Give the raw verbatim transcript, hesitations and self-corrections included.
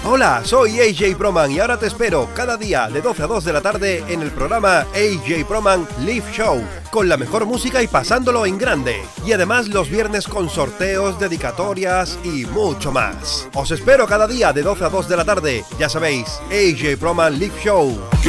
Hola, soy A J Proman y ahora te espero cada día de doce a dos de la tarde en el programa A J Proman Live Show, con la mejor música y pasándolo en grande. Y además los viernes con sorteos, dedicatorias y mucho más. Os espero cada día de doce a dos de la tarde. Ya sabéis, A J Proman Live Show.